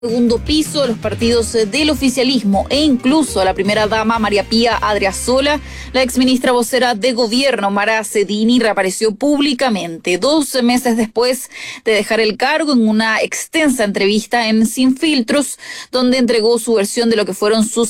Segundo piso, los partidos del oficialismo e incluso a la primera dama María Pía Adriasola, la exministra vocera de gobierno Mara Cedini reapareció públicamente 2 meses después de dejar el cargo en una extensa entrevista en Sin Filtros, donde entregó su versión de lo que fueron sus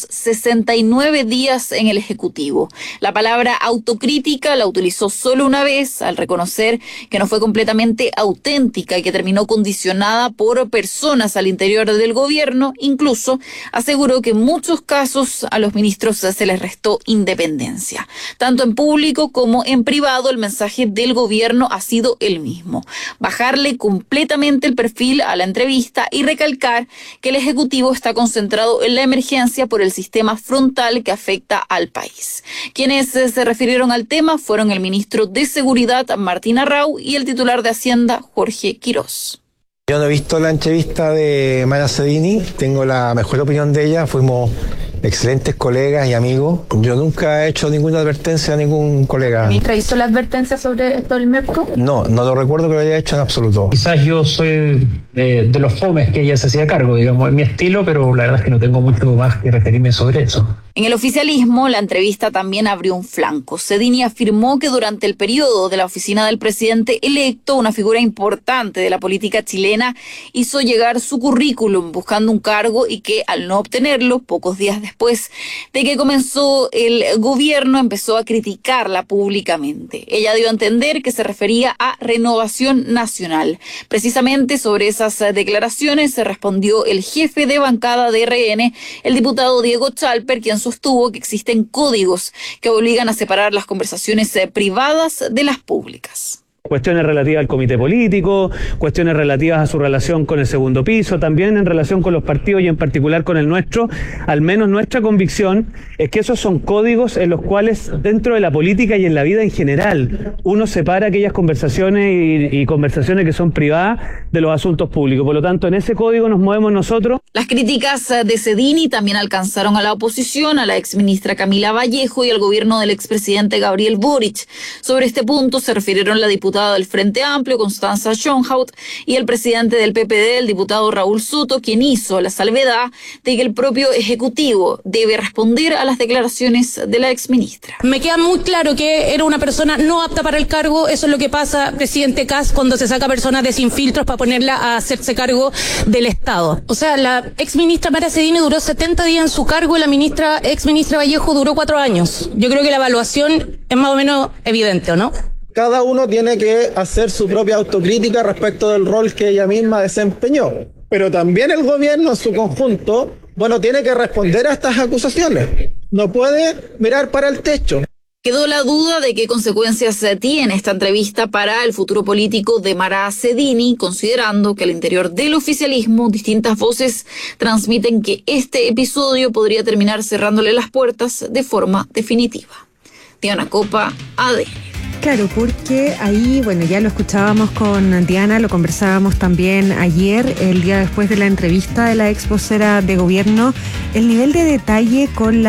69 días en el Ejecutivo. La palabra autocrítica la utilizó solo una vez al reconocer que no fue completamente auténtica y que terminó condicionada por personas al interior del gobierno. Incluso aseguró que en muchos casos a los ministros se les restó independencia. Tanto en público como en privado, el mensaje del gobierno ha sido el mismo: bajarle completamente el perfil a la entrevista y recalcar que el Ejecutivo está concentrado en la emergencia por el sistema frontal que afecta al país. Quienes se refirieron al tema fueron el ministro de Seguridad, Martín Arrau, y el titular de Hacienda, Jorge Quirós. Yo no he visto la entrevista de Mara Cedini, tengo la mejor opinión de ella, fuimos excelentes colegas y amigos. Yo nunca he hecho ninguna advertencia a ningún colega. ¿Ministra hizo la advertencia sobre esto del MEPCO? No lo recuerdo que lo haya hecho en absoluto. Quizás yo soy de los fomes que ella se hacía cargo, digamos, en mi estilo, pero la verdad es que no tengo mucho más que referirme sobre eso. En el oficialismo, la entrevista también abrió un flanco. Cedini afirmó que durante el periodo de la oficina del presidente electo, una figura importante de la política chilena hizo llegar su currículum buscando un cargo y que al no obtenerlo, pocos días después de que comenzó el gobierno, empezó a criticarla públicamente. Ella dio a entender que se refería a Renovación Nacional. Precisamente sobre esas declaraciones se respondió el jefe de bancada de RN, el diputado Diego Chalper, quien sostuvo que existen códigos que obligan a separar las conversaciones privadas de las públicas. Cuestiones relativas al comité político, cuestiones relativas a su relación con el segundo piso, también en relación con los partidos y en particular con el nuestro. Al menos nuestra convicción es que esos son códigos en los cuales dentro de la política y en la vida en general uno separa aquellas conversaciones y conversaciones que son privadas de los asuntos públicos. Por lo tanto, en ese código nos movemos nosotros. Las críticas de Cedini también alcanzaron a la oposición, a la exministra Camila Vallejo y al gobierno del expresidente Gabriel Boric. Sobre este punto se refirieron la diputada del Frente Amplio, Constanza Schoenhout, y el presidente del PPD, el diputado Raúl Soto, quien hizo la salvedad de que el propio Ejecutivo debe responder a las declaraciones de la exministra. Me queda muy claro que era una persona no apta para el cargo. Eso es lo que pasa, presidente Kast, cuando se saca personas de Sin Filtros para ponerla a hacerse cargo del Estado. O sea, la exministra Mara Cedini duró 70 días en su cargo y la exministra Vallejo duró 4 años. Yo creo que la evaluación es más o menos evidente, ¿o no? Cada uno tiene que hacer su propia autocrítica respecto del rol que ella misma desempeñó. Pero también el gobierno en su conjunto, tiene que responder a estas acusaciones. No puede mirar para el techo. Quedó la duda de qué consecuencias tiene esta entrevista para el futuro político de Mara Cedini, considerando que al interior del oficialismo distintas voces transmiten que este episodio podría terminar cerrándole las puertas de forma definitiva. Diana Copa, ADN. Claro, porque ahí, ya lo escuchábamos con Diana, lo conversábamos también ayer, el día después de la entrevista de la ex vocera de gobierno, el nivel de detalle con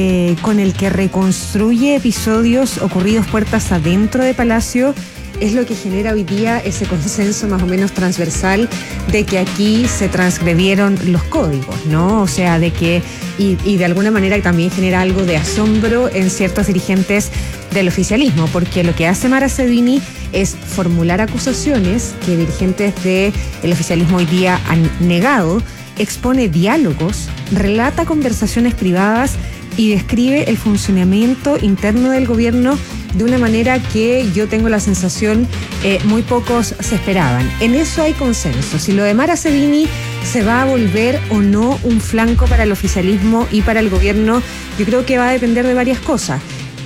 el que reconstruye episodios ocurridos puertas adentro de Palacio es lo que genera hoy día ese consenso más o menos transversal de que aquí se transgredieron los códigos, ¿no? O sea, de que, y de alguna manera también genera algo de asombro en ciertos dirigentes del oficialismo, porque lo que hace Mara Cedini es formular acusaciones que dirigentes del oficialismo hoy día han negado, expone diálogos, relata conversaciones privadas y describe el funcionamiento interno del gobierno de una manera que yo tengo la sensación muy pocos se esperaban. En eso hay consenso. Si lo de Mara Cedini se va a volver o no un flanco para el oficialismo y para el gobierno, yo creo que va a depender de varias cosas.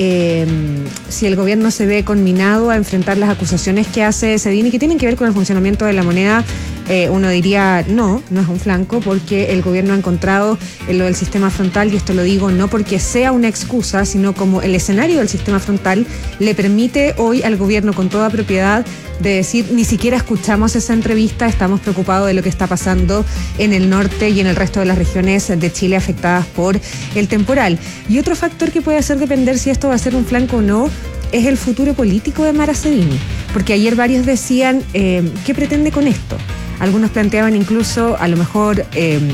Si el gobierno se ve conminado a enfrentar las acusaciones que hace Cedini, que tienen que ver con el funcionamiento de la moneda, uno diría no es un flanco, porque el gobierno ha encontrado en lo del sistema frontal, y esto lo digo no porque sea una excusa, sino como el escenario del sistema frontal le permite hoy al gobierno con toda propiedad de decir, ni siquiera escuchamos esa entrevista, estamos preocupados de lo que está pasando en el norte y en el resto de las regiones de Chile afectadas por el temporal. Y otro factor que puede hacer depender si esto va a ser un flanco o no es el futuro político de Mara Cedini, Porque ayer varios decían, ¿qué pretende con esto? Algunos planteaban incluso, a lo mejor,